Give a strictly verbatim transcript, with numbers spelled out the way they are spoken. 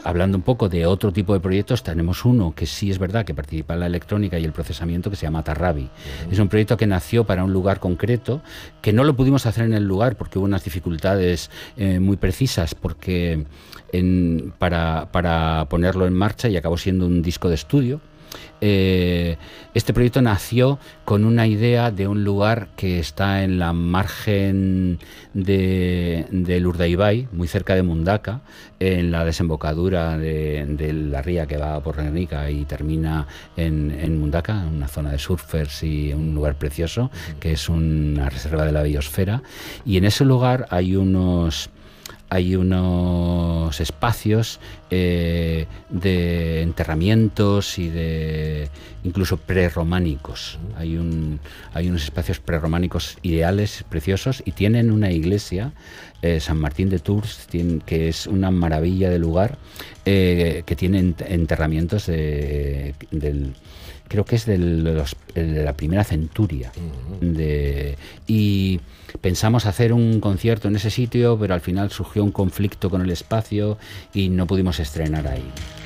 hablando un poco de otro tipo de proyectos, tenemos uno que sí es verdad que participa en la electrónica y el procesamiento, que se llama Tarrabi. Uh-huh. Es un proyecto que nació para un lugar concreto, que no lo pudimos hacer en el lugar porque hubo unas dificultades eh, muy precisas porque en, para, para ponerlo en marcha, y acabó siendo un disco de estudio. Eh, este proyecto nació con una idea de un lugar que está en la margen de, del Urdaibai, muy cerca de Mundaka, en la desembocadura de, de la ría que va por Guernica y termina en, en Mundaka, una zona de surfers y un lugar precioso, que es una reserva de la biosfera. Y en ese lugar hay unos... hay unos espacios eh, de enterramientos y de incluso prerrománicos. Hay, un, hay unos espacios prerrománicos ideales, preciosos, y tienen una iglesia, eh, San Martín de Tours, tiene, que es una maravilla de lugar, eh, que tiene enterramientos de, del... creo que es de, los, de la primera centuria. De, y pensamos hacer un concierto en ese sitio, pero al final surgió un conflicto con el espacio y no pudimos estrenar ahí.